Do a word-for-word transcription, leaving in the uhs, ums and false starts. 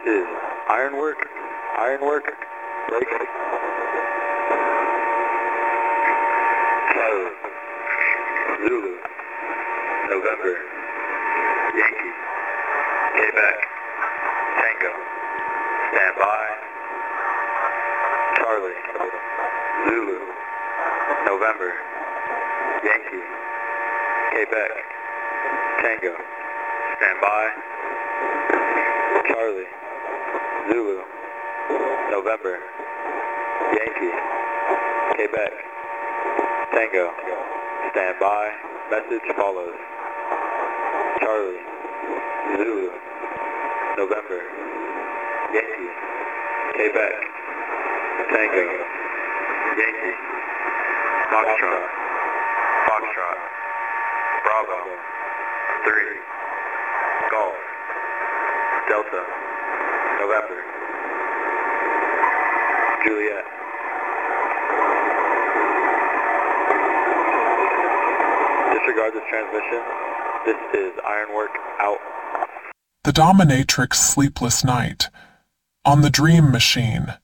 is Ironwork, Ironwork, break. Charlie, Zulu, November, Yankee, Quebec, Tango, stand by. Charlie, Zulu, November, Yankee, Quebec, Tango, stand by. Charlie, Zulu, November, Yankee, Quebec, Tango, stand by. Message follows. Charlie, Zulu, November, Yankee, Quebec, Tango, Yankee, Foxtrot, Foxtrot, Bravo, three, Golf, Delta, November, Juliet. Disregard this transmission. This is Ironwork out. The Dominatrix Sleepless Night. On the Dream Machine.